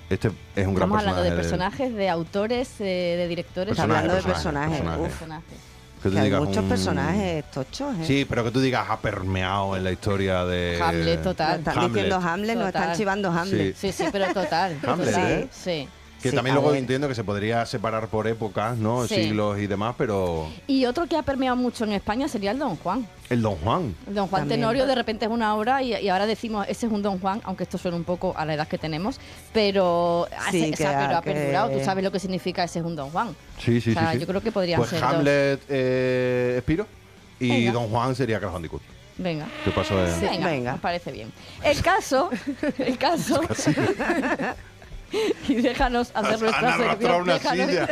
Este es un gran Estamos personaje. hablando de personajes, de autores, de directores. Personaje, Hablando de personaje. Personajes. Que tú Que hay digas muchos un- personajes tochos, ¿eh? Sí, pero que tú digas ha permeado en la historia de... Hamlet, Nos total. están Hamlet. diciendo Hamlet, nos están Total. chivando Hamlet. Sí, pero total. Hamlet, total. ¿eh? Sí. Que Sí, también a luego ver. entiendo que se podría separar por épocas, ¿no? Sí. Siglos y demás, pero... Y otro que ha permeado mucho en España sería el Don Juan. El Don Juan. El Don Juan También. Tenorio de repente es una obra y ahora decimos ese es un Don Juan, aunque esto suena un poco a la edad que tenemos, pero, Sí, pero ha que- perdurado. Tú sabes lo que significa ese es un Don Juan. Sí, sí, O sea, sí, sí. yo creo que podrían pues ser Hamlet, Espiro y Venga. Don Juan sería Crash Bandicoot. dos. Venga. ¿Qué pasó? Venga, Venga. me parece bien. El caso, y déjanos hacer nuestra Han arrastrado sección. una déjanos- silla.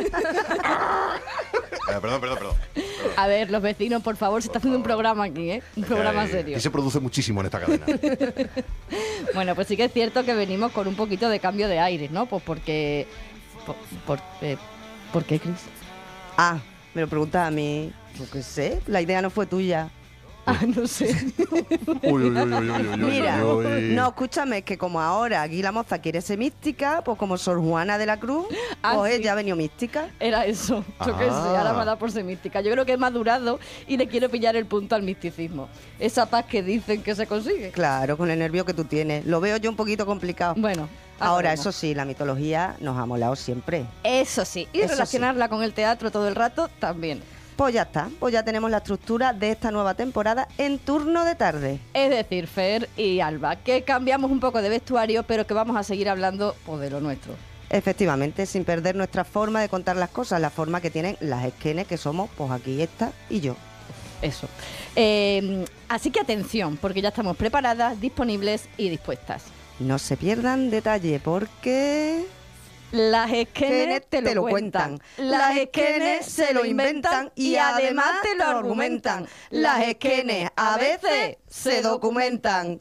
Perdón. A ver, los vecinos, por favor, se está haciendo un programa aquí, ¿eh? Un programa serio. Y se produce muchísimo en esta cadena. Bueno, pues sí que es cierto que venimos con un poquito de cambio de aires, ¿no? Pues porque... ¿Por qué, Cris? Ah, me lo preguntas a mí. Yo qué sé, la idea no fue tuya. Ah, no sé. Uy. Mira, no, escúchame, es que como ahora aquí la moza quiere ser mística, pues como Sor Juana de la Cruz, Ah, pues sí. ella ha venido mística. Era eso. Yo qué sé, Ah. ahora me ha dado por ser mística. Yo creo que he madurado y le quiero pillar el punto al misticismo. Esa paz que dicen que se consigue. Claro, con el nervio que tú tienes. Lo veo yo un poquito complicado. Bueno, Ahora, veremos. eso sí, la mitología nos ha molado siempre. Eso sí. Y Eso sí. relacionarla con el teatro todo el rato también. Pues ya está, pues ya tenemos la estructura de esta nueva temporada en turno de tarde. Es decir, Fer y Alba, que cambiamos un poco de vestuario, pero que vamos a seguir hablando pues, de lo nuestro. Efectivamente, sin perder nuestra forma de contar las cosas, la forma que tienen las esquenes que somos, pues aquí esta y yo. Eso. Así que atención, porque ya estamos preparadas, disponibles y dispuestas. No se pierdan detalle porque... Las esquenes te lo cuentan. Las esquenes se lo inventan y además te lo argumentan. Las esquenes a veces se documentan.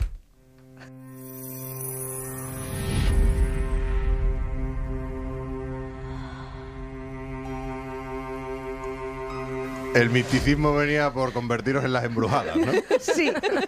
El misticismo venía por convertiros en las embrujadas, ¿no? Sí,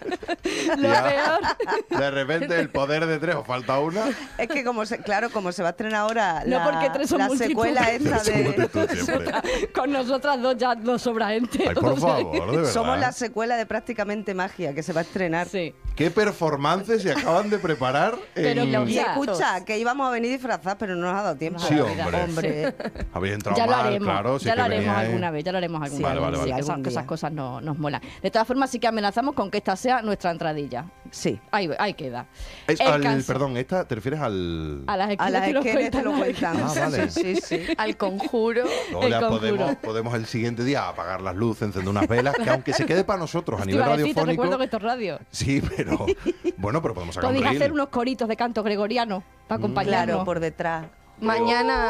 Lo Ya. peor. De repente el poder de tres, os falta una. es que como se, claro, como se va a estrenar ahora No, porque tres son la multitud. secuela esta Son de... multitud siempre. Con nosotras dos ya no sobra gente. Ay, por favor, de verdad. Somos la secuela de Prácticamente Magia, que se va a estrenar. Sí. ¿Qué performances se acaban de preparar? Pero en... Claudia, Y escucha, que íbamos a venir disfrazadas, pero no nos ha dado tiempo. Sí, hombre. Hombre. Habéis entrado Ya lo mal, haremos, claro. Si ya es lo que haremos veníais- alguna vez, ya lo haremos alguna Sí, vez. vale, vale, Sí, vale. que Algún esas día. cosas nos molan. De todas formas, sí que amenazamos con que esta sea nuestra entradilla. Sí. Ahí queda. Es El al, caso. perdón, esta te refieres al... A las A las esquenes te lo cuentan. Ah, vale. Sí, sí. Al conjuro. Luego el ya conjuro. podemos el siguiente día apagar las luces, encender unas velas, que aunque se quede para nosotros a Te nivel iba a decir, te radiofónico... recuerdo que esto es radio. Sí, pero... Bueno, pero podemos sacar un Podéis reel. hacer unos coritos de canto gregoriano para acompañarnos. Claro, por detrás. Mañana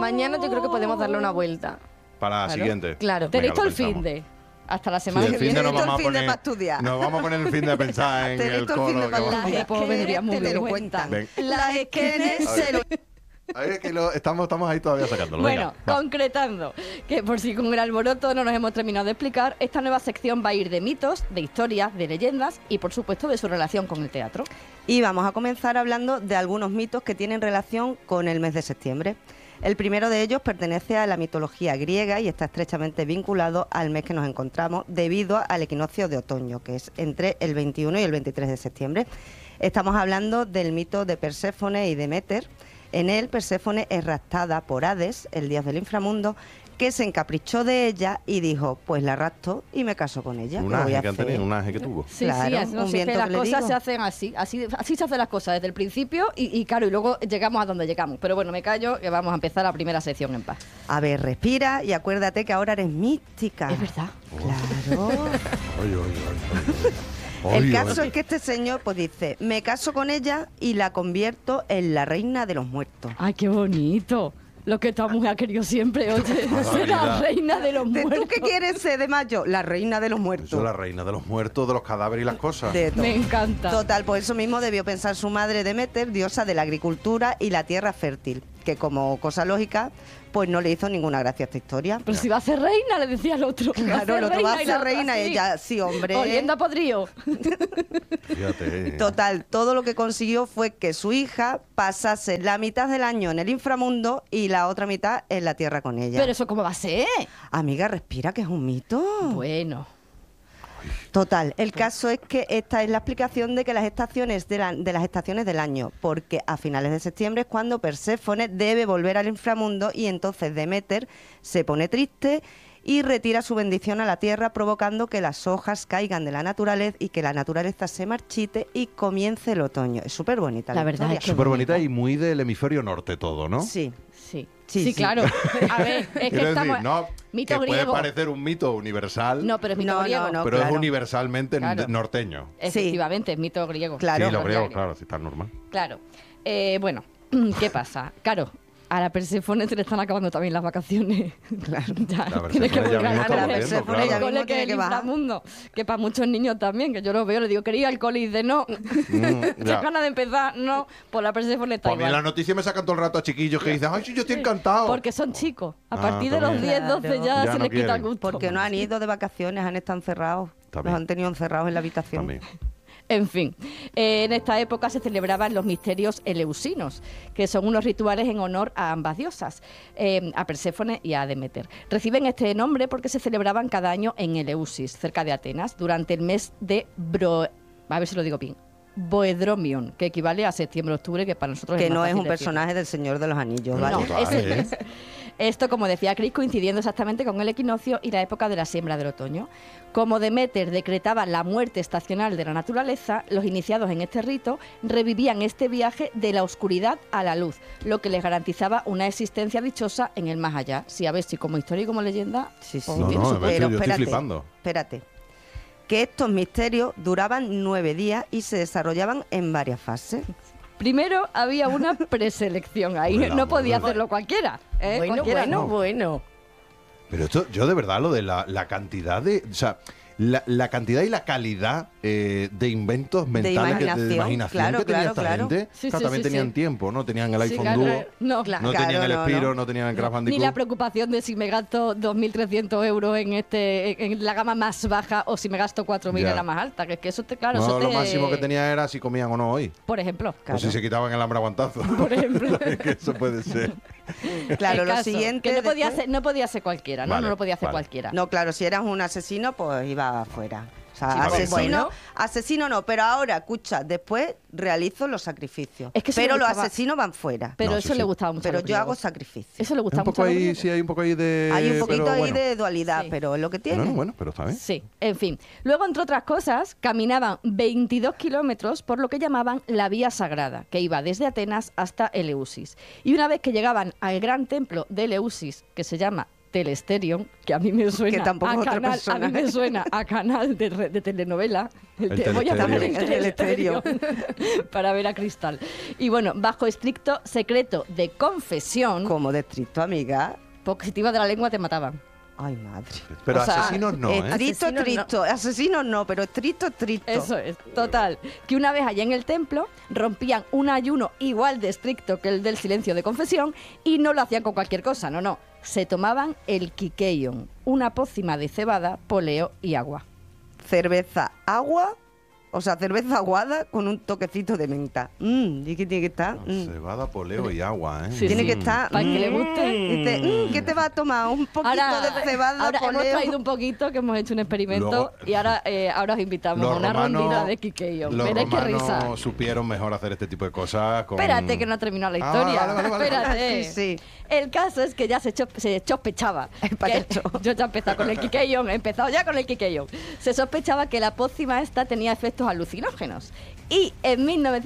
yo creo que podemos darle una vuelta. Para la Claro. siguiente. Claro. Tenéis Venga, todo lo el fin pensamos. de. Hasta la Sí, semana el que fin de viene. nos Tenéis todo vamos el a fin de poner... para estudiar. Nos vamos a poner el fin de pensar en Tenéis el todo el fin coro. de que para vamos- estudiar. Pues vendría muy Te bien. lo cuentan. Ven. Las esquenes se lo... Ahí es que estamos ahí todavía sacándolo. Bueno, Venga, va. concretando, que por si con el alboroto no nos hemos terminado de explicar, esta nueva sección va a ir de mitos, de historias, de leyendas y por supuesto de su relación con el teatro. Y vamos a comenzar hablando de algunos mitos que tienen relación con el mes de septiembre. El primero de ellos pertenece a la mitología griega y está estrechamente vinculado al mes que nos encontramos debido al equinoccio de otoño, que es entre el 21 y el 23 de septiembre. Estamos hablando del mito de Perséfone y Deméter. En él, Perséfone es raptada por Hades, el dios del inframundo, que se encaprichó de ella y dijo, pues la rapto y me caso con ella. Un ¿Qué voy a aje que han hacer? tenido, un aje que tuvo. Sí, Claro, sí, es, no un sé, viento que las que le cosas digo. se hacen así se hacen las cosas desde el principio y claro, y luego llegamos a donde llegamos. Pero bueno, me callo que vamos a empezar la primera sección en paz. A ver, respira y acuérdate que ahora eres mística. Es verdad. Claro. Ay, ay, ay, ay. El Ay, caso ay. es que este señor pues dice, me caso con ella y la convierto en la reina de los muertos. Ay, qué bonito. Lo que esta mujer ha querido siempre, oye, ser la Barbaridad. reina de los ¿De muertos. ¿Tú qué quieres ser de mayo? La reina de los Eso muertos. es la reina de los muertos, de los cadáveres y las cosas. De todo. Me encanta. Total, pues eso mismo debió pensar su madre Deméter, diosa de la agricultura y la tierra fértil, que como cosa lógica, pues no le hizo ninguna gracia esta historia. Pero si va a ser reina, le decía el otro. Claro, el otro va a ser reina y ella, sí, hombre. Oliendo a podrío. Fíjate. Total, todo lo que consiguió fue que su hija pasase la mitad del año en el inframundo y la otra mitad en la tierra con ella. Pero eso, ¿cómo va a ser? Amiga, respira, que es un mito. Bueno. Total, el caso es que esta es la explicación de que las estaciones de las estaciones del año, porque a finales de septiembre es cuando Perséfone debe volver al inframundo y entonces Deméter se pone triste y retira su bendición a la tierra, provocando que las hojas caigan de la naturaleza y que la naturaleza se marchite y comience el otoño. Es súper bonita La verdad historia. es que Súper bonita y muy del hemisferio norte todo, ¿no? Sí. Sí. Sí, Sí, sí. claro. A ver, es que Quiero estamos... decir, no, mito que puede griego. parecer un mito universal, No, pero es mito No, griego. no, pero claro. es universalmente Claro. norteño. Efectivamente, es mito griego. Claro. Sí, lo griego, Claro. claro, sí está normal. Claro. Bueno, ¿qué pasa? Claro, a la Perséfone se le están acabando también las vacaciones. Claro. Ya, La tiene que Perséfone ya volver mismo a está la volviendo, Perséfone claro. ya Cole, mismo que tiene es que el bajar. inframundo, que para muchos niños también, que yo lo veo, le digo, quería al cole y de no, Ya. tienes ganas de empezar, no, pues la Perséfone está Pues a mí en la igual. noticia me sacan todo el rato a chiquillos que dicen, ay, sí, yo estoy encantado. Porque son chicos, a Ah, partir de los también. 10, 12 ya, Claro. se Ya les no quita el quieren. gusto. Porque no han ido de vacaciones, han estado encerrados. También. Los han tenido encerrados en la habitación. También. En fin, en esta época se celebraban los misterios eleusinos, que son unos rituales en honor a ambas diosas, a Perséfone y a Deméter. Reciben este nombre porque se celebraban cada año en Eleusis, cerca de Atenas, durante el mes de a ver si lo digo bien, Boedromion, que equivale a septiembre-octubre, que para nosotros Que es más no es fácil un decirlo. personaje del Señor de los Anillos, ¿vale? No, Total, ese- ¿eh? Esto, como decía Chris, coincidiendo exactamente con el equinoccio y la época de la siembra del otoño. Como Deméter decretaba la muerte estacional de la naturaleza, los iniciados en este rito revivían este viaje de la oscuridad a la luz, lo que les garantizaba una existencia dichosa en el más allá. Sí, a ver si como historia y como leyenda... Sí, sí. pues, No, tiene no, su- me Pero yo estoy espérate, flipando. espérate. Que estos misterios duraban 9 días y se desarrollaban en varias fases. Primero había una preselección ahí, Por el no amor podía de hacerlo cualquiera. Bueno, Cualquiera bueno, no. bueno. Pero esto, yo de verdad, lo de la cantidad de... O sea, la cantidad y la calidad de inventos mentales, imaginación, de imaginación claro, que tenía claro, esta claro. gente. Sí, Claro, sí, también sí, tenían sí. tiempo, ¿no? Tenían el Sí, iPhone claro, Duo, no. no Claro, tenían el no, Spiro, no. no tenían el Crash Ni Bandicoot. la preocupación de si me gasto 2.300 euros en la gama más baja o si me gasto 4.000 Ya. en la más alta. Que es que eso te, claro, No, eso lo te... máximo que tenía era si comían o no hoy. Por ejemplo. O si se quitaban el hambre aguantazo. Por ejemplo. Es que eso puede ser. Claro, El lo caso, siguiente... que no podía, después- no podía ser cualquiera, ¿no? Vale, No lo podía hacer vale. cualquiera. No, claro, si eras un asesino, pues iba afuera. O sea, Sí, pues asesino, bueno. asesino no, pero ahora, escucha, después realizo los sacrificios. Es que eso pero le los gustaba- asesinos van fuera. Pero No, eso sí, le sí. gustaba mucho a Pero los yo hago griegos. sacrificios. Eso le Un gustaba mucho poco a los ahí, griegos. sí, hay un poco ahí de... Hay un poquito pero ahí bueno. de dualidad, Sí. pero es lo que tiene. Bueno, pero está bien. Sí, en fin. Luego, entre otras cosas, caminaban 22 kilómetros por lo que llamaban la Vía Sagrada, que iba desde Atenas hasta Eleusis. Y una vez que llegaban al gran templo de Eleusis, que se llama Telesterion, que a mí me suena Que tampoco a es otra canal, a persona. mí me suena a canal de telenovela. Voy a Telesterion. poner El Telesterion. para ver a Cristal. Y bueno, bajo estricto secreto de confesión, Como de estricto, amiga. positiva de la lengua te mataban. Ay, madre. Pero O sea, asesinos no, ¿eh? Estricto, Asesinos no. estricto. Asesinos no, pero estricto, estricto. Eso es, total. Que una vez allá en el templo rompían un ayuno igual de estricto que el del silencio de confesión y no lo hacían con cualquier cosa, no. Se tomaban el Kikeion, una pócima de cebada, poleo y agua. Cerveza, agua, o sea, cerveza aguada con un toquecito de menta. ¿Y qué tiene que estar? Cebada, poleo y agua, ¿eh? Sí, Tiene sí. que estar... Para que le guste. Dice, ¿qué te va a tomar? Un poquito de cebada, ahora hemos poleo. traído un poquito, que hemos hecho un experimento Luego- y ahora os invitamos a una rondita de Kikeion. los Veréis qué risa. romanos supieron mejor hacer este tipo de cosas con... Espérate que no ha terminado la Ah, historia. vale. Espérate. Sí, sí. El caso es que ya se sospechaba. paquecho. Yo ya he empezado con el Kikeion, he empezado ya con el Kikeion. Se sospechaba que la pócima esta tenía efectos alucinógenos. Y en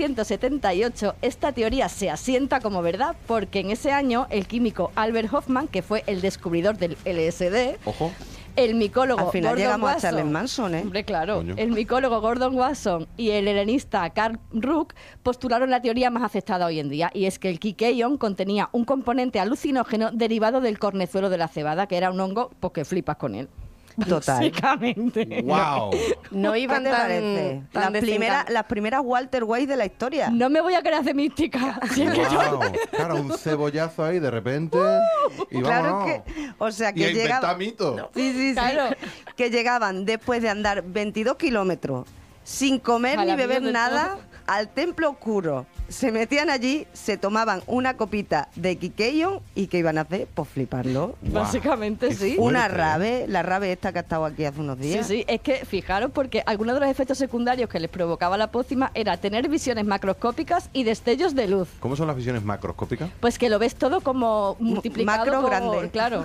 1978 esta teoría se asienta como verdad porque en ese año el químico Albert Hoffman, que fue el descubridor del LSD, Ojo. el micólogo Al final Gordon llegamos a Wasson, Charles Manson, ¿eh? Hombre, claro. Coño. El micólogo Gordon Wasson y el helenista Karl Ruck postularon la teoría más aceptada hoy en día, y es que el Kikeion contenía un componente alucinógeno derivado del cornezuelo de la cebada, que era un hongo, pues que flipas con él. Total. Básicamente. ¡Wow! No ¿Qué iban te tan, parece? tan Las primeras Walter White de la historia. No me voy a quedar hacer mística. Si es que yo- Wow. Claro, un cebollazo ahí de repente y Claro vámonos. o sea Y a que inventar llegaban, mitos. sí, Claro. que llegaban después de andar 22 kilómetros sin comer A ni la beber mierda de nada todo. al templo oscuro. Se metían allí, se tomaban una copita de Kikeion y ¿qué iban a hacer? Pues fliparlo. Guau, Básicamente qué sí. fuerte, Una ¿eh? rave, la rave esta que ha estado aquí hace unos Sí, días. sí, es que fijaros porque algunos de los efectos secundarios que les provocaba la pócima era tener visiones macroscópicas y destellos de luz. ¿Cómo son las visiones macroscópicas? Pues que lo ves todo como multiplicado macro por- grande. Claro.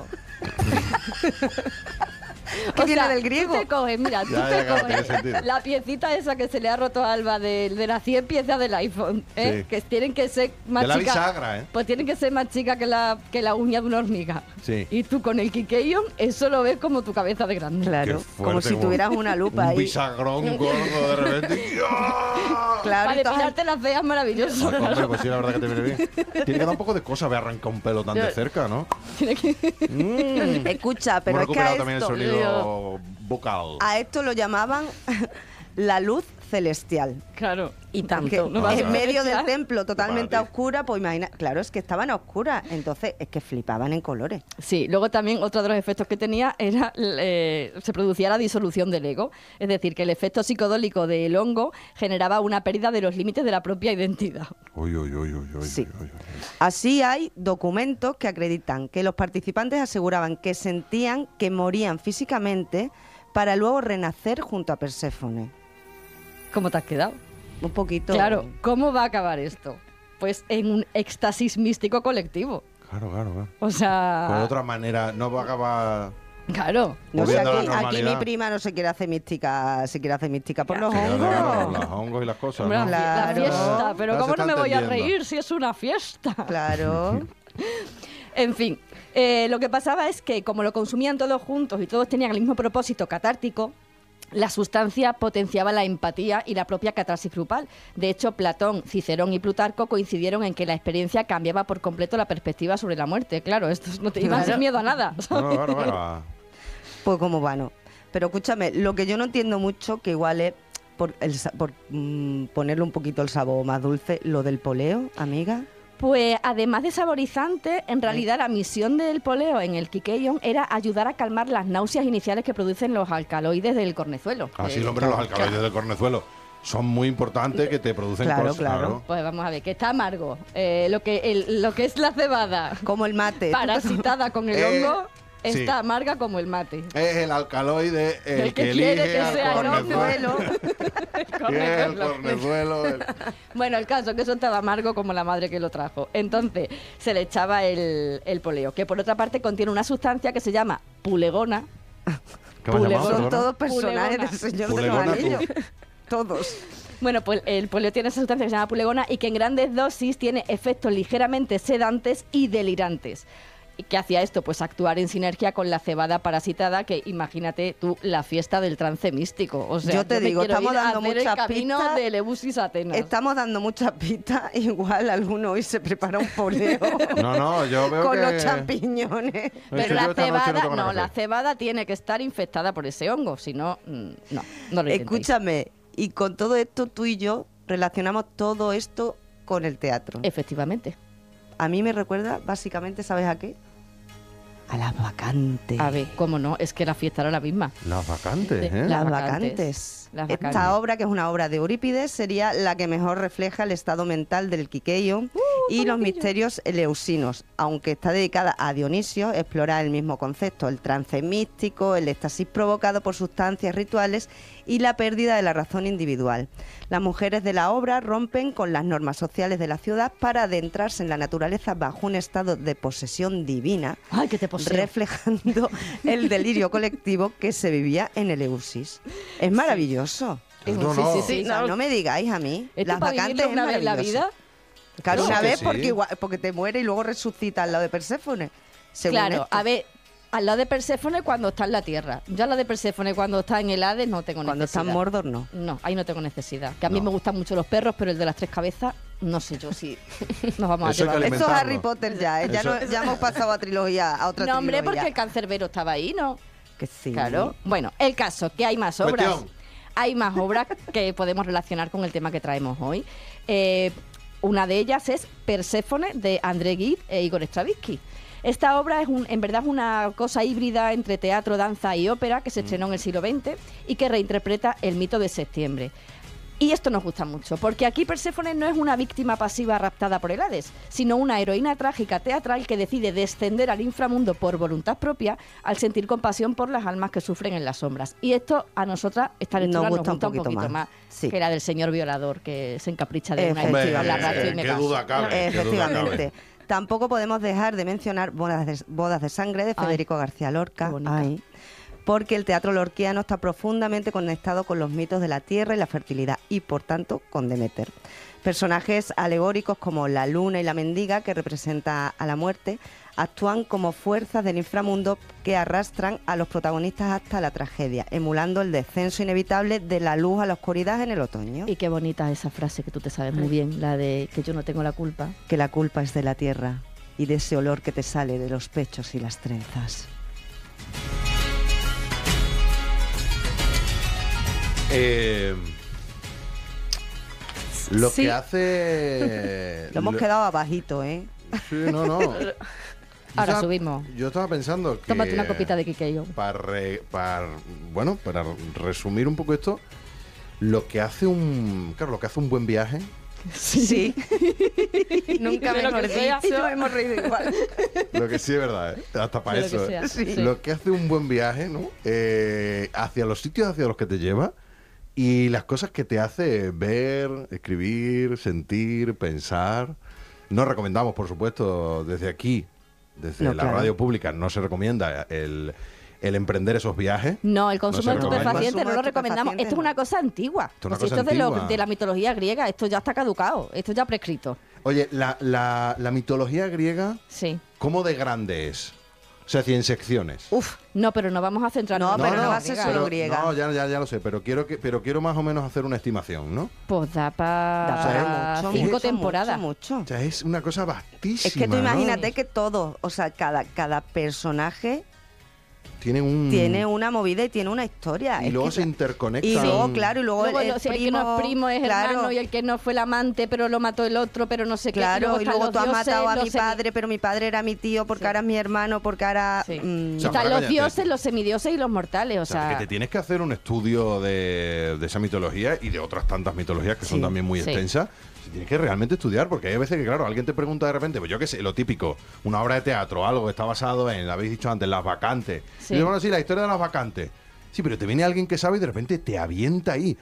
Que viene del griego. Tú te coges, mira, tú Ya, te claro, tiene coges sentido. la piecita esa que se le ha roto a Alba de las 100 piezas del iPhone, ¿eh? Sí. Que tienen que ser más De la chicas. bisagra, ¿eh? Pues tienen que ser más chicas que la uña de una hormiga. Sí. Y tú con el Kikeion, eso lo ves como tu cabeza de grande. Claro, Qué fuerte, como si tuvieras una lupa un ahí. bisagrón gordo de repente. ¡Ah! Claro, Para entonces- depilarte las cejas, maravilloso. Ay, hombre, pues sí, la verdad que te viene bien. Tiene que dar un poco de cosa ver arrancar un pelo tan de cerca, ¿no? Escucha, pero Hemos es que a recuperado también el esto, sonido vocal. a esto lo llamaban la luz celestial. Claro. Y Porque tanto. No vas a en medio ver, del templo totalmente a Para ti. oscura, pues imagina, claro, es que estaban a oscuras, entonces es que flipaban en colores. Sí, luego también otro de los efectos que tenía era, se producía la disolución del ego, es decir, que el efecto psicodélico del hongo generaba una pérdida de los límites de la propia identidad. Uy, uy, uy, uy, uy, Sí. uy, uy. Así hay documentos que acreditan que los participantes aseguraban que sentían que morían físicamente para luego renacer junto a Perséfone. ¿Cómo te has quedado? Un poquito. Claro, ¿cómo va a acabar esto? Pues en un éxtasis místico colectivo. Claro, claro, claro. O Pues de sea, otra manera, no va a acabar. claro. No sé, Volviendo a la aquí mi normalidad. prima no se quiere hacer mística, se quiere hacer mística por los Claro, hongos. claro, los hongos y las cosas. Hombre, ¿no? la Claro. fiesta, pero Ya se ¿cómo no está me voy a entendiendo. reír si es una fiesta? Claro. En fin, lo que pasaba es que como lo consumían todos juntos y todos tenían el mismo propósito catártico, la sustancia potenciaba la empatía y la propia catarsis grupal. De hecho, Platón, Cicerón y Plutarco coincidieron en que la experiencia cambiaba por completo la perspectiva sobre la muerte. Claro, estos no te iban sin miedo a nada. No, claro, claro. Pues como vano. Pero escúchame, lo que yo no entiendo mucho, que igual es por ponerle un poquito el sabor más dulce, lo del poleo, amiga. Pues además de saborizante, en realidad la misión del poleo en el Kikeion era ayudar a calmar las náuseas iniciales que producen los alcaloides del cornezuelo. Así, hombre, los alcaloides del cornezuelo son muy importantes, que te producen Claro, cosas. claro. Pues vamos a ver, que está amargo. Lo que es la cebada Como el mate. parasitada con el hongo sí. está amarga como el mate. Es el alcaloide el, El que que quiere elige que al sea el hongo. cornezuelo. Y es el Cornezuelo. cornezuelo. Bueno, el caso que eso estaba amargo como la madre que lo trajo. Entonces se le echaba el poleo, que por otra parte contiene una sustancia que se llama pulegona. ¿Qué me has llamado, Son perdona? todos personajes Pulegona. del Señor de los Pulegona, tú. Anillos. Todos. Bueno, pues el poleo tiene esa sustancia que se llama pulegona y que en grandes dosis tiene efectos ligeramente sedantes y delirantes. ¿Y qué hacía esto? Pues actuar en sinergia con la cebada parasitada, que imagínate tú la fiesta del trance místico. O sea, Yo te me digo, quiero estamos ir a dando hacer el muchas camino pistas. de Eleusis a Atenas. Estamos dando muchas pistas. Igual alguno hoy se prepara un poleo No, yo veo con que... los champiñones. Es que Pero yo la esta noche cebada, tengo nada no, que la hacer. cebada tiene que estar infectada por ese hongo, si no, no lo intentéis. Escúchame, y con todo esto tú y yo relacionamos todo esto con el teatro. Efectivamente. A mí me recuerda básicamente, ¿sabes a qué? A las vacantes. A ver, cómo no, es que la fiesta era la misma. Las vacantes, ¿eh? La- Las vacantes. vacantes. Las Esta vacantes. obra, que es una obra de Eurípides, sería la que mejor refleja el estado mental del Kikeion y los misterios eleusinos, aunque está dedicada a Dionisio, explora el mismo concepto, el trance místico, el éxtasis provocado por sustancias rituales y la pérdida de la razón individual. Las mujeres de la obra rompen con las normas sociales de la ciudad para adentrarse en la naturaleza bajo un estado de posesión divina, Ay, que te poseo. reflejando el delirio colectivo que se vivía en Eleusis. Es maravilloso. No, Sí, no. sí, sí. O sea, no me digáis a mí. ¿Esto Las para vacantes vivirlo es una vez en la maravilloso. vida? Claro, Eso una que vez sí. porque te muere y luego resucita al lado de Perséfone. según Claro, esto. a ver, al lado de Perséfone cuando está en la Tierra. Yo al lado de Perséfone cuando está en el Hades no tengo Cuando está necesidad. en Mordor, no. No, ahí no tengo necesidad. Que a mí No. me gustan mucho los perros, pero el de las tres cabezas, no sé yo si nos vamos a Eso hay que llevar. Esto es alimentarlo. Harry Potter ya, ¿eh? Eso- Ya hemos pasado a trilogía, a otra No, hombre, trilogía. porque el cancerbero estaba ahí, ¿no? Que sí. Claro. Bueno, el caso, que hay más obras. Cuestión. Hay más obras que podemos relacionar con el tema que traemos hoy. Una de ellas es Perséfone, de André Gide e Igor Stravinsky. Esta obra es en verdad es una cosa híbrida entre teatro, danza y ópera que se estrenó en el siglo XX y que reinterpreta el mito de septiembre. Y esto nos gusta mucho, porque aquí Perséfone no es una víctima pasiva raptada por el Hades, sino una heroína trágica teatral que decide descender al inframundo por voluntad propia al sentir compasión por las almas que sufren en las sombras. Y esto a nosotras, esta lectura nos gusta un poquito más sí. que la del señor violador, que se encapricha de una Hombre, la radio y me qué caso. duda cabe. qué duda Efectivamente. cabe. Tampoco podemos dejar de mencionar Bodas de Sangre de Federico García Lorca. Qué bonita. Ay, porque el teatro lorquiano está profundamente conectado con los mitos de la tierra y la fertilidad y, por tanto, con Deméter. Personajes alegóricos como la luna y la mendiga, que representa a la muerte, actúan como fuerzas del inframundo que arrastran a los protagonistas hasta la tragedia, emulando el descenso inevitable de la luz a la oscuridad en el otoño. Y qué bonita esa frase que tú te sabes muy bien, la de que yo no tengo la culpa. Que la culpa es de la tierra y de ese olor que te sale de los pechos y las trenzas. Lo Sí. que hace... Lo hemos quedado abajito, ¿eh? Sí, no. Ahora subimos. Yo estaba pensando que... Tómate una copita de Quiqueyo. Para resumir un poco esto, lo que hace un buen viaje, Sí. Nunca De lo mejor que sea. dicho. Nos hemos reído igual. lo que sí es verdad, hasta para De lo eso, que sea, sí. lo que hace un buen viaje, ¿no? Hacia los sitios hacia los que te lleva y las cosas que te hace ver, escribir, sentir, pensar. No recomendamos, por supuesto, desde aquí, desde No, la claro. radio pública, no se recomienda el emprender esos viajes. No, el consumo se de recomienda. estupefacientes no lo Consumo de recomendamos. Esto es una cosa antigua. Esto es una Pues cosa esto es antigua. de la mitología griega. Esto ya está caducado. Esto ya prescrito. Oye, la mitología griega, Sí. ¿cómo de grande es? O sea, 100 secciones. Uf, No, pero no vamos a centrarnos No, en pero la no va a ser griega. solo griega. No, ya lo sé, pero quiero más o menos hacer una estimación, ¿no? Pues da da para para mucho, 5 mucho, temporadas. mucho. O sea, es una cosa vastísima. Es que tú ¿no? imagínate que todo, o sea, cada personaje Tiene un... tiene una movida y tiene una historia. Y Es luego que- se interconectan. Y luego, claro, y luego, Luego, el si el que primo, no es primo es claro, hermano y el que no fue el amante, pero lo mató el otro, pero no sé claro, qué. y luego están tú has los dioses, matado a mi los semi- padre, pero mi padre era mi tío porque Sí. ahora es mi hermano, porque ahora... Sí. O sea, Están para los cállate. dioses, los semidioses y los mortales. O O sea, sea, que te tienes que hacer un estudio de esa mitología y de otras tantas mitologías que son Sí. también muy Sí. extensas. Tienes que realmente estudiar, porque hay veces que, claro, alguien te pregunta de repente, pues yo qué sé, lo típico, una obra de teatro, algo que está basado en, lo habéis dicho antes, las vacantes. Sí. Y bueno, sí, la historia de las vacantes. Sí, pero te viene alguien que sabe y de repente te avienta ahí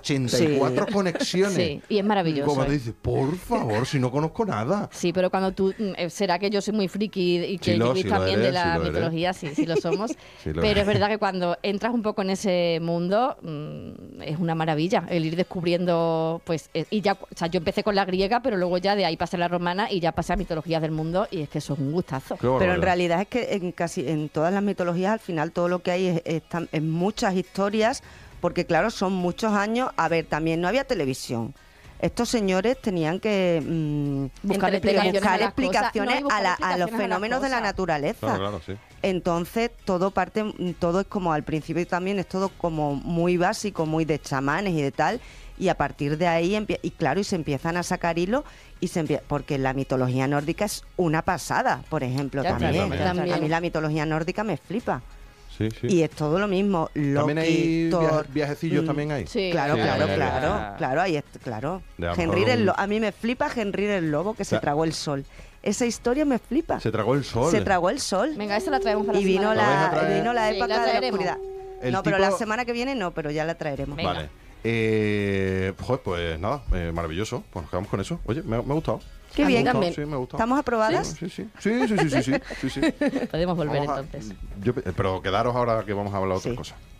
84 conexiones. sí, y es maravilloso. Como te ¿eh? dices, por favor, si no conozco nada. Sí, pero cuando tú... será que yo soy muy friki y que Sí lo vivís también eres, de la sí lo eres. mitología, sí lo somos. Sí lo pero eres. es verdad que cuando entras un poco en ese mundo, es una maravilla el ir descubriendo, pues, y ya, o sea, yo empecé con la griega, pero luego ya de ahí pasé a la romana y ya pasé a mitologías del mundo y es que eso es un gustazo. Qué Pero en barbaridad. realidad es que en todas las mitologías al final todo lo que hay es muchas historias, porque claro, son muchos años. A ver, también no había televisión. Estos señores tenían que Buscar explicaciones a las explicaciones cosas. No, y buscar a los explicaciones a las fenómenos de la cosas. naturaleza. Claro, sí. Entonces todo es como al principio también es todo como muy básico, muy de chamanes y de tal, y a partir de ahí y se empiezan a sacar hilos porque la mitología nórdica es una pasada, por ejemplo, Ya, también. también. A mí la mitología nórdica me flipa. Sí. Y es todo lo mismo. También hay Loki, Thor, viajecillos también hay. Sí, Claro, Sí, claro, también hay. claro, ahí claro. De a lo Henry mejor a mí me flipa Henry el lobo que se sea, tragó el sol. Esa historia me flipa. Se tragó el sol. Se tragó el sol. Venga, esa la traemos para Y la vino semana que ¿La vais a viene. traer? vino la Sí, época la de la traeremos. oscuridad. El No, pero tipo- la semana que viene no, pero ya la traeremos. Venga. Vale. Joder, pues nada, maravilloso. Pues nos quedamos con eso. Oye, me ha gustado. Qué A mí bien. también. Sí, me ha gustado. ¿Estamos aprobadas? Sí. Sí. Podemos volver Vamos a- entonces. pero quedaros ahora que vamos a hablar de otra Sí. cosa.